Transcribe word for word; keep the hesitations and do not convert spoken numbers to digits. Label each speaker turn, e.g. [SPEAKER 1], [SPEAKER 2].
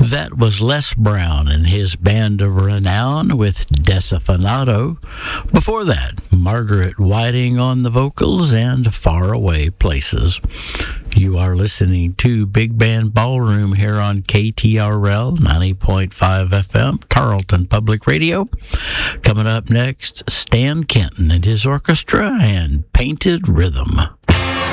[SPEAKER 1] That was Les Brown and his band of renown with Desafinado. Before that, Margaret Whiting on the vocals and Faraway Places. You are listening to Big Band Ballroom here on K T R L ninety point five F M, Tarleton Public Radio. Coming up next, Stan Kenton and his orchestra and Painted Rhythm.